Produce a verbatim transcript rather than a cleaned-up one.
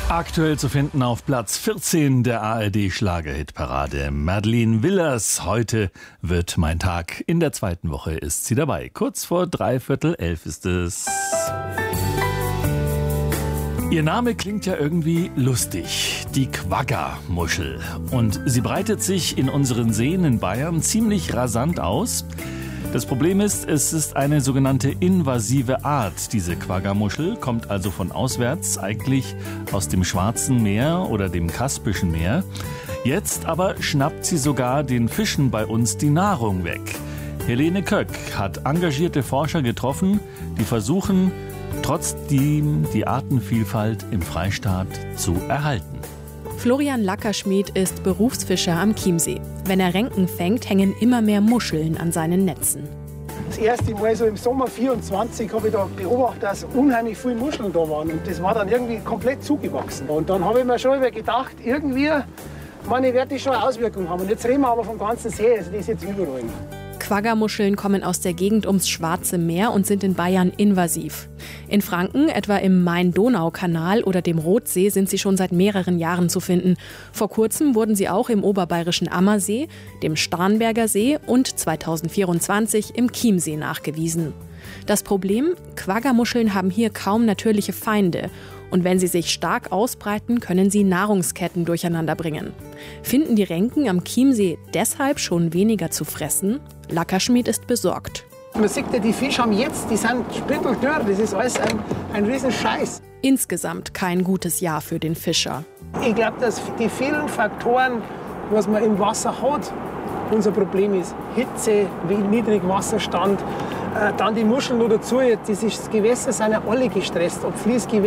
Aktuell zu finden auf Platz vierzehn der A R D-Schlager-Hitparade. Madeleine Willers, heute wird mein Tag. In der zweiten Woche ist sie dabei. Kurz vor dreiviertel elf ist es. Ihr Name klingt ja irgendwie lustig, die Quagga-Muschel. Und sie breitet sich in unseren Seen in Bayern ziemlich rasant aus. Das Problem ist, es ist eine sogenannte invasive Art. Diese Quagga-Muschel kommt also von auswärts, eigentlich aus dem Schwarzen Meer oder dem Kaspischen Meer. Jetzt aber schnappt sie sogar den Fischen bei uns die Nahrung weg. Helene Köck hat engagierte Forscher getroffen, die versuchen, trotzdem die Artenvielfalt im Freistaat zu erhalten. Florian Lackerschmied ist Berufsfischer am Chiemsee. Wenn er Renken fängt, hängen immer mehr Muscheln an seinen Netzen. Das erste Mal so im Sommer vierundzwanzig habe ich da beobachtet, dass unheimlich viele Muscheln da waren. Und das war dann irgendwie komplett zugewachsen. Und dann habe ich mir schon gedacht, irgendwie, meine, wird das schon eine Auswirkung haben. Und jetzt reden wir aber vom ganzen See, also das ist jetzt überall. Quagga-Muscheln kommen aus der Gegend ums Schwarze Meer und sind in Bayern invasiv. In Franken, etwa im Main-Donau-Kanal oder dem Rotsee, sind sie schon seit mehreren Jahren zu finden. Vor kurzem wurden sie auch im oberbayerischen Ammersee, dem Starnberger See und zweitausendvierundzwanzig im Chiemsee nachgewiesen. Das Problem? Quagga-Muscheln haben hier kaum natürliche Feinde. Und wenn sie sich stark ausbreiten, können sie Nahrungsketten durcheinander bringen. Finden die Renken am Chiemsee deshalb schon weniger zu fressen? Lackerschmied ist besorgt. Man sieht ja, die Fische haben jetzt, die sind spitteldürr, das ist alles ein, ein riesen Scheiß. Insgesamt kein gutes Jahr für den Fischer. Ich glaube, dass die vielen Faktoren, was man im Wasser hat, unser Problem ist. Hitze, Niedrigwasserstand, äh, dann die Muscheln noch dazu. Das, ist, das Gewässer sind ja alle gestresst, ob Fließgewässer